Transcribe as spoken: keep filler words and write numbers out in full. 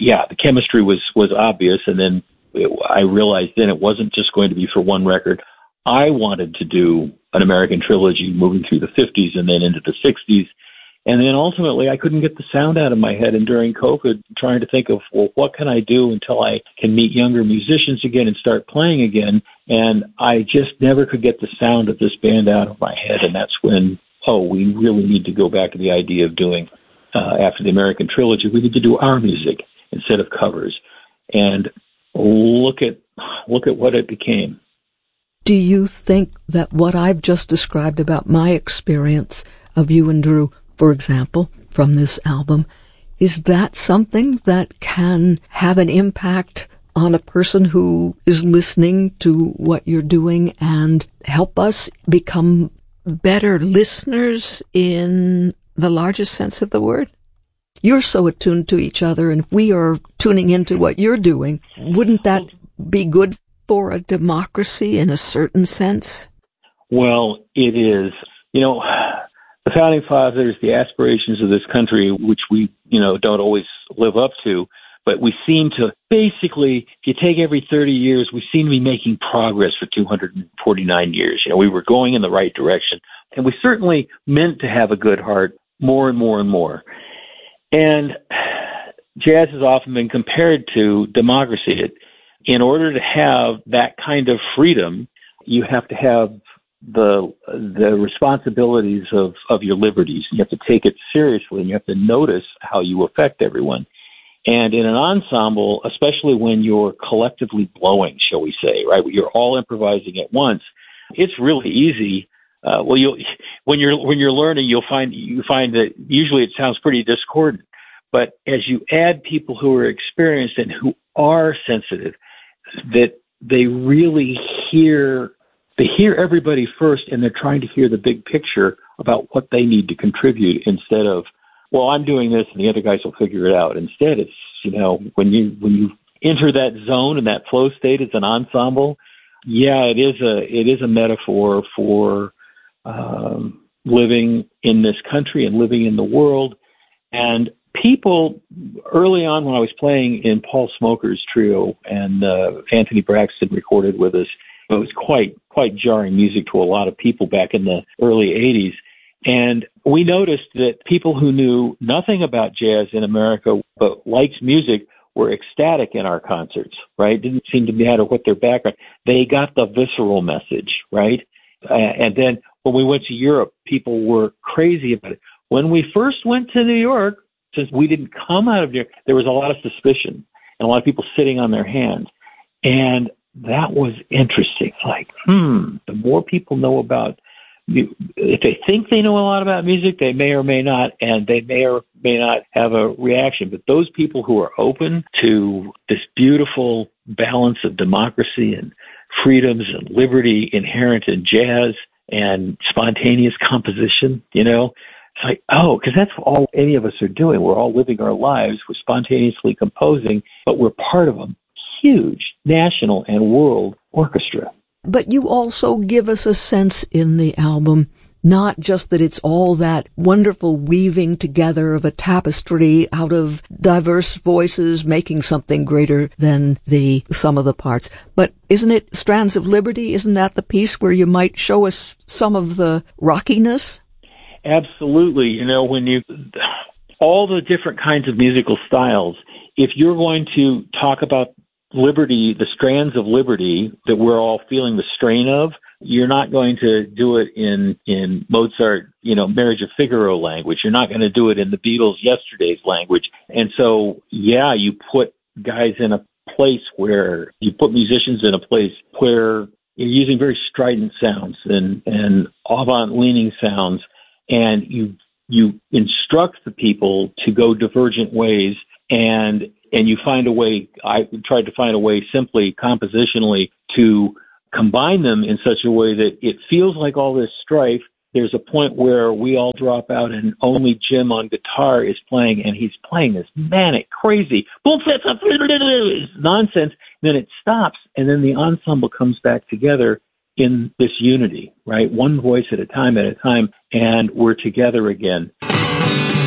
yeah, the chemistry was, was obvious. And then it, I realized then it wasn't just going to be for one record. I wanted to do an American trilogy moving through the fifties and then into the sixties. And then ultimately I couldn't get the sound out of my head. And during COVID, trying to think of, well, what can I do until I can meet younger musicians again and start playing again? And I just never could get the sound of this band out of my head. And that's when, oh, we really need to go back to the idea of doing, uh, after the American trilogy, we need to do our music instead of covers. And look at, look at what it became. Do you think that what I've just described about my experience of you and Drew, for example, from this album, is that something that can have an impact on a person who is listening to what you're doing and help us become better listeners in the largest sense of the word? You're so attuned to each other, and if we are tuning into what you're doing, wouldn't that be good for a democracy in a certain sense? Well, it is. You know, the Founding Fathers, the aspirations of this country, which we, you know, don't always live up to, but we seem to basically, if you take every thirty years, we seem to be making progress for two hundred forty-nine years. You know, we were going in the right direction, and we certainly meant to have a good heart more and more and more. And jazz has often been compared to democracy. It, in order to have that kind of freedom, you have to have the the responsibilities of, of your liberties. You have to take it seriously, and you have to notice how you affect everyone. And in an ensemble, especially when you're collectively blowing, shall we say, right, you're all improvising at once, it's really easy. Uh, well, you when you're when you're learning, you'll find you find that usually it sounds pretty discordant. But as you add people who are experienced and who are sensitive, that they really hear. They hear everybody first, and they're trying to hear the big picture about what they need to contribute instead of, well, I'm doing this and the other guys will figure it out. Instead, it's, you know, when you when you enter that zone and that flow state as an ensemble, yeah, it is a it is a metaphor for um, living in this country and living in the world. And people early on, when I was playing in Paul Smoker's trio and uh, Anthony Braxton recorded with us, it was quite, quite jarring music to a lot of people back in the early eighties. And we noticed that people who knew nothing about jazz in America but liked music were ecstatic in our concerts, right? Didn't seem to matter what their background. They got the visceral message, right? Uh, and then when we went to Europe, people were crazy about it. When we first went to New York, since we didn't come out of New York, there was a lot of suspicion and a lot of people sitting on their hands. And that was interesting. Like, hmm, the more people know about, if they think they know a lot about music, they may or may not, and they may or may not have a reaction. But those people who are open to this beautiful balance of democracy and freedoms and liberty inherent in jazz and spontaneous composition, you know, it's like, oh, because that's all any of us are doing. We're all living our lives. We're spontaneously composing, but we're part of them. Huge national and world orchestra. But you also give us a sense in the album, not just that it's all that wonderful weaving together of a tapestry out of diverse voices making something greater than the sum of the parts, but isn't it Strands of Liberty? Isn't that the piece where you might show us some of the rockiness? Absolutely. You know, when you, all the different kinds of musical styles, if you're going to talk about liberty, the strands of liberty that we're all feeling the strain of, you're not going to do it in, in Mozart, you know, Marriage of Figaro language. You're not going to do it in the Beatles' Yesterday's language. And so, yeah, you put guys in a place where, you put musicians in a place where you're using very strident sounds and, and avant-leaning sounds, and you, you instruct the people to go divergent ways, and And you find a way, I tried to find a way simply compositionally to combine them in such a way that it feels like all this strife. There's a point where we all drop out and only Jim on guitar is playing, and he's playing this manic, crazy, nonsense. And then it stops, and then the ensemble comes back together in this unity, right? One voice at a time at a time, and we're together again.